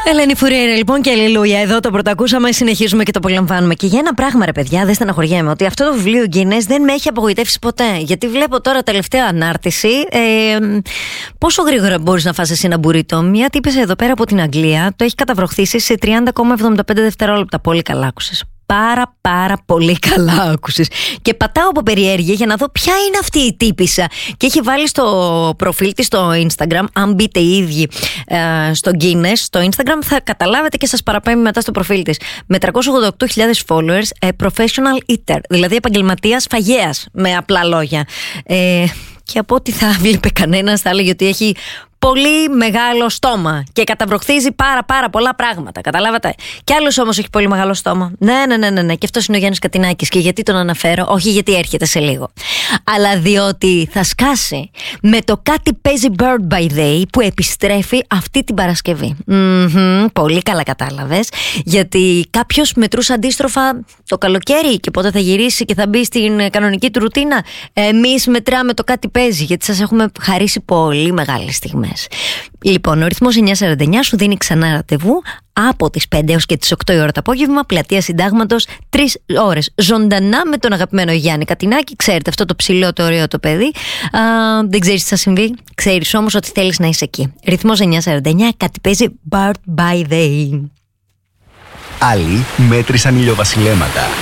Ελένη Φουρέιρα, λοιπόν, και αλληλούια. Εδώ το πρωτακούσαμε, συνεχίζουμε και το απολαμβάνουμε. Και για ένα πράγμα, ρε παιδιά, δεν στεναχωριέμαι, ότι αυτό το βιβλίο Guinness δεν με έχει απογοητεύσει ποτέ. Γιατί βλέπω τώρα τελευταία ανάρτηση. Πόσο γρήγορα μπορείς να φας εσύ ένα μπουρίτο? Μια τύπησα εδώ πέρα από την Αγγλία το έχει καταβροχθήσει σε 30,75 δευτερόλεπτα. Πολύ καλά άκουσες. Πάρα πολύ καλά άκουσες. Και πατάω από περιέργεια για να δω ποια είναι αυτή η τύπισσα. Και έχει βάλει στο προφίλ της στο Instagram. Αν μπείτε οι ίδιοι στο Guinness, στο Instagram, θα καταλάβετε και σας παραπέμπει μετά στο προφίλ της. Με 388.000 followers, professional eater. Δηλαδή επαγγελματίας φαγέας, με απλά λόγια. Και από ό,τι θα βλέπει κανένας, θα έλεγε ότι έχει πολύ μεγάλο στόμα και καταβροχθίζει πάρα πολλά πράγματα. Καταλάβατε. Κι άλλος όμως έχει πολύ μεγάλο στόμα. Ναι. Και αυτός είναι ο Γιάννης Κατινάκης. Και γιατί τον αναφέρω? Όχι γιατί έρχεται σε λίγο, αλλά διότι θα σκάσει με το Κάτι παίζει Bird by Day που επιστρέφει αυτή την Παρασκευή. Πολύ καλά κατάλαβες. Γιατί κάποιος μετρούσε αντίστροφα το καλοκαίρι και πότε θα γυρίσει και θα μπει στην κανονική του ρουτίνα. Εμείς μετράμε το Κάτι παίζει, γιατί σας έχουμε χαρίσει πολύ μεγάλες στιγμές. Λοιπόν, ο ρυθμός 949 σου δίνει ξανά ραντεβού από τις 5 έως και τις 8 η ώρα το απόγευμα, πλατεία Συντάγματος, 3 ώρες ζωντανά με τον αγαπημένο Γιάννη Κατινάκη. Ξέρετε, αυτό το ψηλό, το ωραίο το παιδί. Δεν ξέρεις τι θα συμβεί. Ξέρεις όμως ότι θέλεις να είσαι εκεί. Ρυθμός 949, Κάτι παίζει Bird by Day. Άλλοι μέτρησαν ηλιοβασιλέματα.